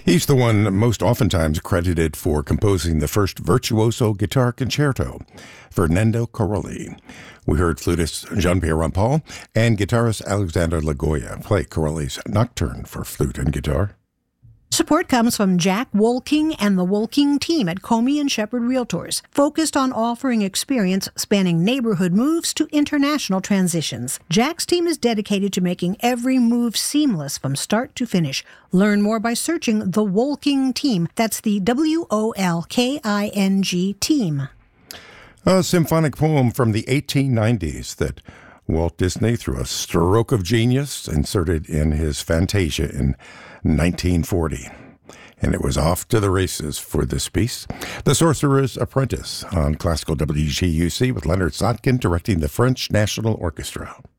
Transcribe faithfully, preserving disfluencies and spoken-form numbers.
He's the one most oftentimes credited for composing the first virtuoso guitar concerto, Fernando Corelli. We heard flutist Jean-Pierre Rampal and guitarist Alexander Lagoya play Corelli's Nocturne for flute and guitar. Support comes from Jack Wolking and the Wolking team at Comey and Shepherd Realtors, focused on offering experience spanning neighborhood moves to international transitions. Jack's team is dedicated to making every move seamless from start to finish. Learn more by searching the Wolking team. That's the W O L K I N G team. A symphonic poem from the eighteen nineties that Walt Disney, through a stroke of genius, inserted in his Fantasia in nineteen forty. And it was off to the races for this piece. The Sorcerer's Apprentice on Classical W G U C with Leonard Sotkin directing the French National Orchestra.